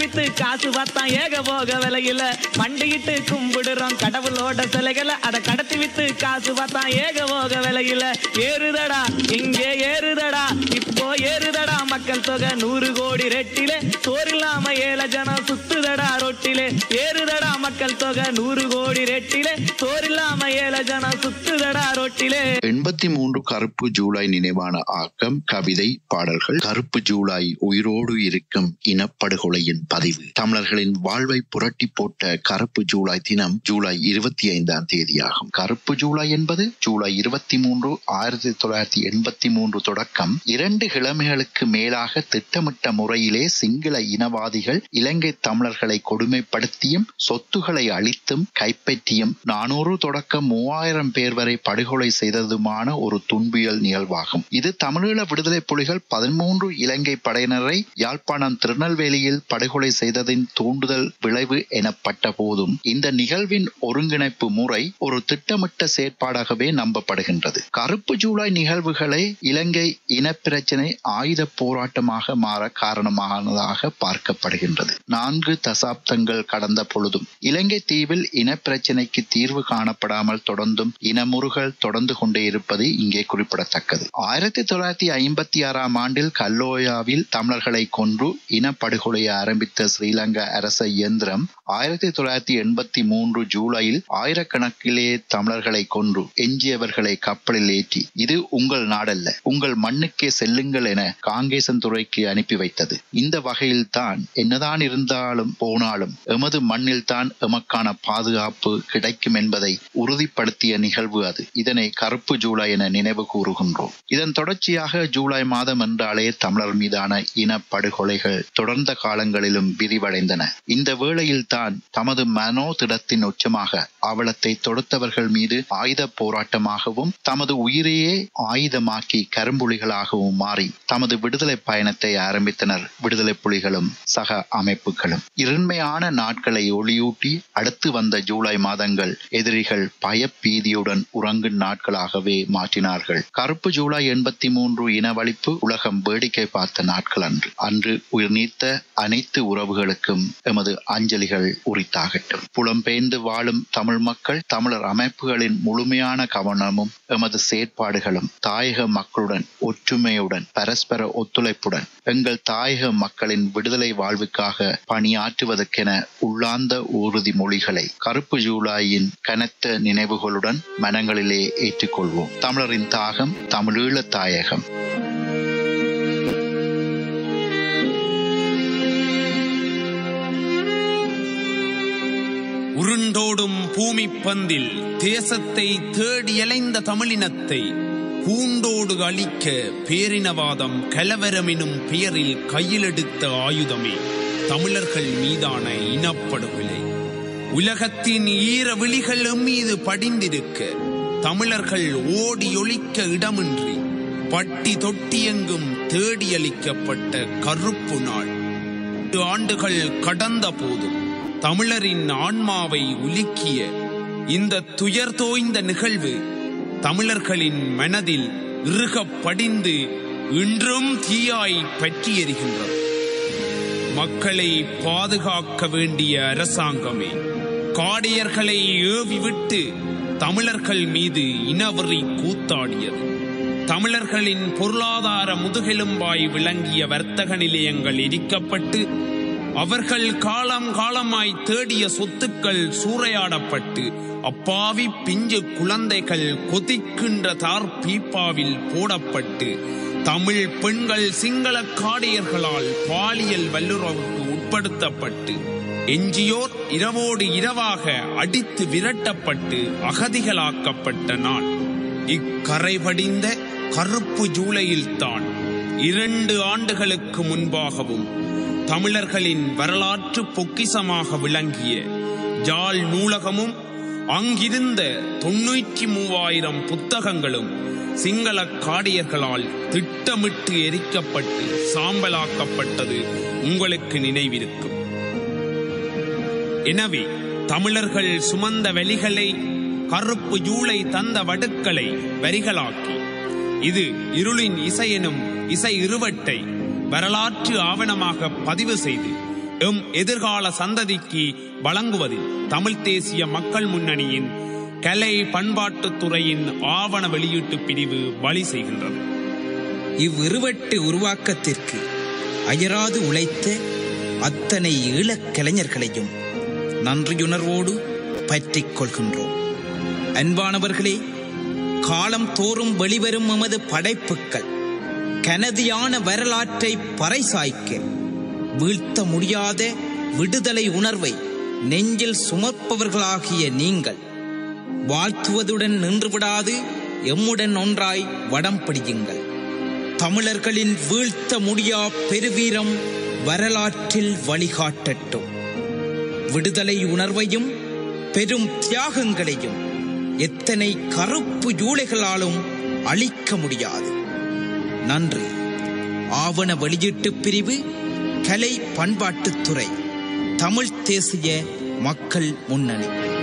With காசு பார்த்தான் ஏக போக விலையில. மண்டியிட்டு கும்பிடுறோம் கடவுளோட சிலைகளை, அட கடத்தி வித்து காசு பார்த்தான் ஏக போக விலையில. ஏறுதடா இங்கே ஏறுதடா இப்போ ஏறுதடா மக்கள் தொகை 100 கோடி ரெட்டிலே. சோறில்லாம ஏழ ஜனம் சுத்துதடா ரொட்டிலே. ஏறுதடா மக்கள் தொகை 100 கோடி ரெட்டிலே. சோறில்லாம ஏழ ஜனம் சுத்துதடா ரொட்டிலே. 83 கருப்பு ஜூலை நினைவான ஆக்கம், கவிதை, பாடல்கள். கருப்பு ஜூலை உயிரோடு இருக்கும் இனப்படுகொலையின் பதிவு. தமிழர்களின் வாழ்வை புரட்டி போட்ட கருப்பு ஜூலை தினம் ஜூலை 25ஆம் தேதியாகும். கருப்பு ஜூலை என்பது ஜூலை 23, 1983 தொடக்கம் 2 கிழமைகளுக்கு மேலாக திட்டமிட்ட முறையிலே சிங்கள இனவாதிகள் இலங்கை தமிழர்களை கொடுமைப்படுத்தியும் சொத்துக்களை அழித்தும் கைப்பற்றியும் 400 தொடக்கம் 3000 பேர் வரை படுகொலை செய்ததுமான ஒரு துன்பியல் நிகழ்வாகும். இது தமிழீழ விடுதலை புலிகள் 13 இலங்கை படையினரை யாழ்ப்பாணம் திருநெல்வேலியில் படுகொலை செய்ததின் தூண்டுதல் விளைவு எனப்பட்ட போதும் இந்த நிகழ்வின் ஒருங்கிணைப்பு முறை ஒரு திட்டமிட்ட செயற்பாடாகவே நம்பப்படுகின்றது. கருப்பு ஜூலை நிகழ்வுகளை இலங்கை இனப்பிரச்சினை ஆயுத போராட்டமாக மாற காரணமானதாக பார்க்கப்படுகின்றது. 4 தசாப்தங்கள் கடந்த பொழுதும் இலங்கை தீவில் இனப்பிரச்சினைக்கு தீர்வு காணப்படாமல் தொடர்ந்தும் இனமுறுகள் தொடர்ந்து கொண்டே இருப்பது இங்கே குறிப்பிடத்தக்கது. 1956ஆம் ஆண்டில் கல்லோயாவில் தமிழர்களை கொன்று இனப்படுகொலையை ஆரம்பித்த ஸ்ரீலங்கா அரச இயந்திரம் 1983 ஜூலையில் ஆயிரக்கணக்கிலே தமிழர்களை கொன்று எஞ்சியவர்களை கப்பலில் ஏற்றி இது உங்கள் நாடல்ல உங்கள் மண்ணுக்கே செல்லுங்கள் என காங்கேசன்துறைக்கு அனுப்பி வைத்தது. இந்த வகையில் தான் என்னதான் இருந்தாலும் போனாலும் எமது மண்ணில் தான் எமக்கான பாதுகாப்பு கிடைக்கும் என்பதை உறுதிப்படுத்திய நிகழ்வு அது. இதனை கருப்பு ஜூலை என நினைவு கூறுகின்றோம். இதன் தொடர்ச்சியாக ஜூலை மாதம் என்றாலே தமிழர் மீதான இனப்படுகொலைகள் தொடர்ந்த காலங்களிலும் விரிவடைந்தன. இந்த வேளையில் தான் தமது மனோதிடத்தின் உச்சமாக அவலத்தை தொடுத்தவர்கள் மீது ஆயுத போராட்டமாகவும் தமது உயிரையே ஆயுதமாக்கி கரும்புலிகளாகவும் மாறி தமது விடுதலை பயணத்தை ஆரம்பித்தனர் விடுதலை புலிகளும் சக அமைப்புகளும். இருண்மையான நாட்களை ஒளியூட்டி அடுத்து வந்த ஜூலை மாதங்கள் எதிரிகள் பயப்பீதியுடன் உறங்கும் நாட்களாகவே மாற்றினார்கள். கருப்பு ஜூலை 83 இனவழிப்பு உலகம் வேடிக்கை பார்த்த நாட்கள் அன்று உயிர் நீத்த அனைத்து உறவுகளுக்கும் எமது அஞ்சலிகள் உரித்தாகட்டும். புலம்பெயர்ந்து வாழும் தமிழ் மக்கள் தமிழர் அமைப்புகளின் முழுமையான கவனமும் எமது செயற்பாடுகளும் தாயக மக்களுடன் ஒற்றுமையுடன் பரஸ்பர ஒத்துழைப்புடன் எங்கள் தாயக மக்களின் விடுதலை வாழ்வுக்காக பணியாற்றுவதற்கென உள்ளார்ந்த உறுதிமொழிகளை கருப்பு ஜூலையின் கனத்த நினைவுகளுடன் மனங்களிலே ஏற்றுக்கொள்வோம். தமிழரின் தாகம் தமிழீழ தாயகம். உருண்டோடும் பூமி பந்தில் தேசத்தை தேடி அலைந்த தமிழினத்தை பூண்டோடு அழிக்க பேரினவாதம் கலவரமெனும் பெயரில் கையிலெடுத்த ஆயுதமே தமிழர்கள் மீதான இனப்படுகொலை. உலகத்தின் ஈர விழிகள் மீது படிந்திருக்க தமிழர்கள் ஓடி ஒழிக்க இடமின்றி பட்டி தொட்டியெங்கும் தேடியளிக்கப்பட்ட கருப்பு நாள் 2 ஆண்டுகள் கடந்த போதும் தமிழரின் ஆன்மாவை உலுக்கிய இந்த துயர் தோய்ந்த நிகழ்வு தமிழர்களின் மனதில் இறுகப் படிந்து இன்றும் தீயாய் பற்றி எரிகின்றது. மக்களை பாதுகாக்க வேண்டிய அரசாங்கமே காடியர்களை ஏவிவிட்டு தமிழர்கள் மீது இனவெறி கூத்தாடியது. தமிழர்களின் பொருளாதார முதுகெலும்பாய் விளங்கிய வர்த்தக நிலையங்கள் எரிக்கப்பட்டு அவர்கள் காலம் காலமாய் தேடிய சொத்துக்கள் சூறையாடப்பட்டு அப்பாவி பிஞ்சு குழந்தைகள் கொதிக்கின்ற தார் பீப்பாவில் போடப்பட்டு தமிழ் பெண்கள் சிங்கள காடியர்களால் பாலியல் வல்லுறவுக்கு உட்படுத்தப்பட்டு எஞ்சியோர் இரவோடு இரவாக அடித்து விரட்டப்பட்டு அகதிகளாக்கப்பட்ட நாள் இக்கரைபடிந்த கருப்பு ஜூலையில்தான் 2 ஆண்டுகளுக்கு முன்பாகவும் தமிழர்களின் வரலாற்று பொக்கிசமாக விளங்கிய யாழ் நூலகமும் அங்கிருந்த 93,000 புத்தகங்களும் சிங்கள காடியர்களால் திட்டமிட்டு எரிக்கப்பட்டு சாம்பலாக்கப்பட்டது உங்களுக்கு நினைவிருக்கும். எனவே தமிழர்கள் சுமந்த வலிகளை கருப்பு ஜூலை தந்த வடுக்களை வரிகளாக்கி இது இருளின் இசை எனும் இசை இருவட்டை வரலாற்று ஆவணமாக பதிவு செய்து எம் எதிர்கால சந்ததிக்கு வழங்குவதில் தமிழ் தேசிய மக்கள் முன்னணியின் கலை பண்பாட்டுத்துறையின் ஆவண வெளியீட்டு பிரிவு வழி செய்கின்றது. இவ்விருவட்டு உருவாக்கத்திற்கு அயராது உழைத்த அத்தனை ஈழக் கலைஞர்களையும் நன்றியுணர்வோடு பற்றிக் கொள்கின்றோம். அன்பானவர்களே, காலம் தோறும் வெளிவரும் எமது படைப்புக்கள் கனதியான வரலாற்றை பறைசாய்க்க வீழ்த்த முடியாத விடுதலை உணர்வை நெஞ்சில் சுமப்பவர்களாகிய நீங்கள் வாழ்த்துவதுடன் நின்றுவிடாது எம்முடன் ஒன்றாய் வடம் பிடியுங்கள். தமிழர்களின் வீழ்த்த முடியா பெருவீரம் வரலாற்றில் வழிகாட்டட்டும். விடுதலை உணர்வையும் பெரும் தியாகங்களையும் எத்தனை கருப்பு ஜூலைகளாலும் அழிக்க முடியாது. நன்றி. ஆவண வெளியீட்டு பிரிவு, கலை பண்பாட்டுத்துறை, தமிழ் தேசிய மக்கள் முன்னணி.